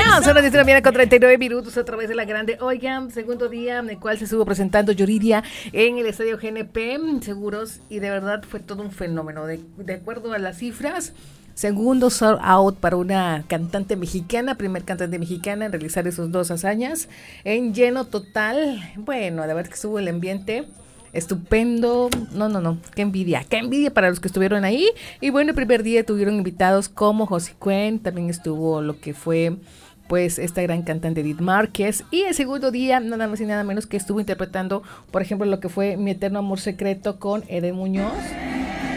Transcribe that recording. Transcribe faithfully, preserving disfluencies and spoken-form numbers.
son las diez de la mañana con treinta y nueve minutos a través de la grande. Oigan, segundo día en el cual se estuvo presentando Yuridia en el estadio G N P Seguros y de verdad fue todo un fenómeno. De, de acuerdo a las cifras, segundo sold out para una cantante mexicana, primer cantante mexicana en realizar esos dos hazañas en lleno total. Bueno, la verdad que estuvo el ambiente estupendo. No, no, no, qué envidia, qué envidia para los que estuvieron ahí. Y bueno, el primer día tuvieron invitados como José Cuen, también estuvo lo que fue pues esta gran cantante Edith Márquez, y el segundo día nada más y nada menos que estuvo interpretando, por ejemplo, lo que fue Mi Eterno Amor Secreto con Eden Muñoz.